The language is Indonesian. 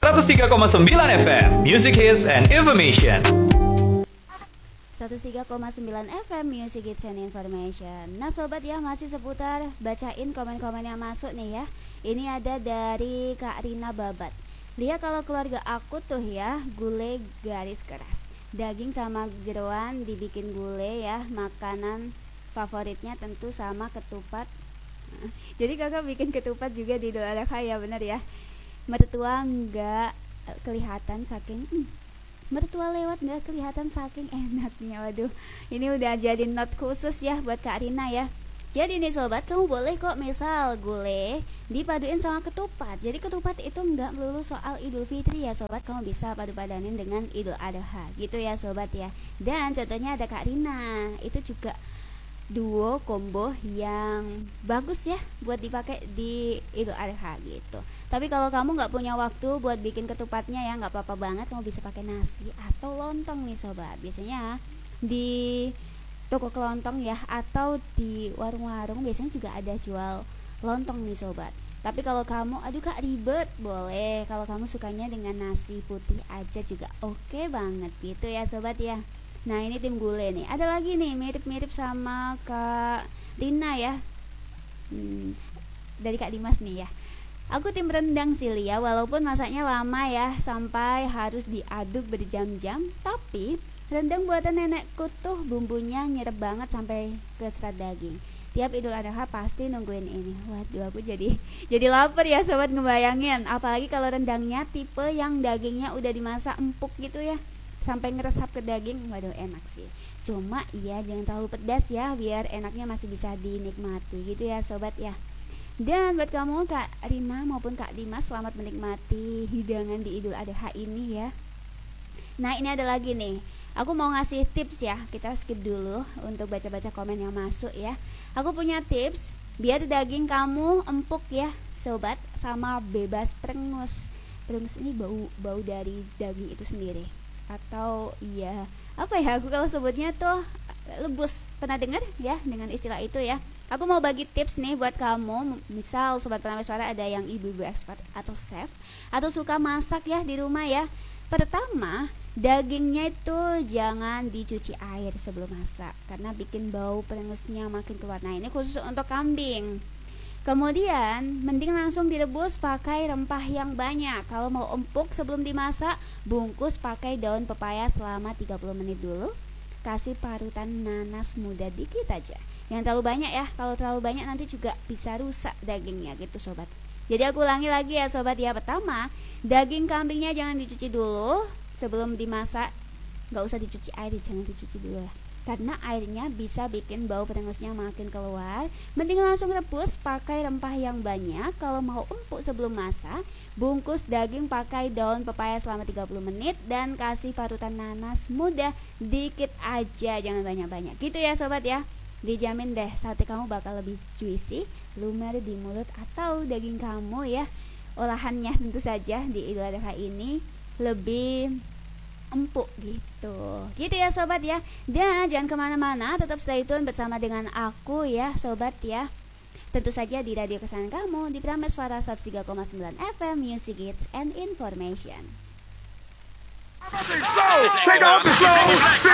103,9 FM Music Hits and Information. 103,9 FM Music Hits and Information. Nah sobat ya, masih seputar bacain komen-komen yang masuk nih ya. Ini ada dari Kak Rina Babat. Lihat kalau keluarga aku tuh ya, gulai garis keras, daging sama jeroan dibikin gulai ya. Makanan favoritnya tentu sama ketupat. Jadi kakak bikin ketupat juga di Idul Adha ya, benar ya. Mertua nggak kelihatan saking mertua lewat nggak kelihatan saking enaknya. Waduh, ini udah jadi not khusus ya buat Kak Rina ya. Jadi nih sobat, kamu boleh kok misal gulai dipaduin sama ketupat. Jadi ketupat itu nggak melulu soal Idul Fitri ya sobat, kamu bisa padu-padanin dengan Idul Adha gitu ya sobat ya. Dan contohnya ada Kak Rina, itu juga duo combo yang bagus ya buat dipakai di Idul Adha gitu. Tapi kalau kamu nggak punya waktu buat bikin ketupatnya ya, nggak apa-apa banget, kamu bisa pakai nasi atau lontong nih sobat. Biasanya di toko kelontong ya, atau di warung-warung biasanya juga ada jual lontong nih sobat. Tapi kalau kamu aduh kak ribet, boleh kalau kamu sukanya dengan nasi putih aja juga oke banget gitu ya sobat ya. Nah ini tim gulai nih. Ada lagi nih mirip-mirip sama Kak Rina ya, dari Kak Dimas nih ya. Aku tim rendang sih Lia, walaupun masaknya lama ya, sampai harus diaduk berjam-jam. Tapi rendang buatan nenekku tuh bumbunya nyerep banget sampai ke serat daging. Tiap Idul Adha pasti nungguin ini. Waduh, aku jadi lapar ya sobat ngebayangin. Apalagi kalau rendangnya tipe yang dagingnya udah dimasak empuk gitu ya, sampai ngeresap ke daging. Waduh enak sih. Cuma iya jangan terlalu pedas ya, biar enaknya masih bisa dinikmati gitu ya sobat ya. Dan buat kamu Kak Rina maupun Kak Dimas, selamat menikmati hidangan di Idul Adha ini ya. Nah ini ada lagi nih, aku mau ngasih tips ya. Kita skip dulu untuk baca-baca komen yang masuk ya. Aku punya tips biar daging kamu empuk ya sobat, sama bebas perengus. Perengus ini bau dari daging itu sendiri, atau iya apa ya, aku kalau sebutnya tuh lebus. Pernah dengar ya dengan istilah itu ya. Aku mau bagi tips nih buat kamu, misal sobat penambah suara ada yang ibu-ibu expert atau chef atau suka masak ya di rumah ya. Pertama, dagingnya itu jangan dicuci air sebelum masak karena bikin bau perengusnya makin keluar. Nah ini khusus untuk kambing. Kemudian mending langsung direbus pakai rempah yang banyak. Kalau mau empuk sebelum dimasak, bungkus pakai daun pepaya selama 30 menit dulu. Kasih parutan nanas muda dikit aja, jangan terlalu banyak ya. Kalau terlalu banyak nanti juga bisa rusak dagingnya gitu sobat. Jadi aku ulangi lagi ya sobat ya. Pertama, daging kambingnya jangan dicuci dulu sebelum dimasak. Gak usah dicuci air, jangan dicuci dulu ya, karena airnya bisa bikin bau perengusnya makin keluar. Mending langsung rebus pakai rempah yang banyak. Kalau mau empuk sebelum masak, bungkus daging pakai daun pepaya selama 30 menit dan kasih parutan nanas muda dikit aja, jangan banyak-banyak gitu ya sobat ya. Dijamin deh sate kamu bakal lebih juicy, lumer di mulut, atau daging kamu ya, olahannya tentu saja di Idul Adha ini lebih empuk gitu ya sobat ya. Dan jangan kemana-mana, tetap stay tune bersama dengan aku ya sobat ya. Tentu saja di radio kesayangan kamu di Prameswara Suara 103,9 FM Music Hits and Information. Take off the slow.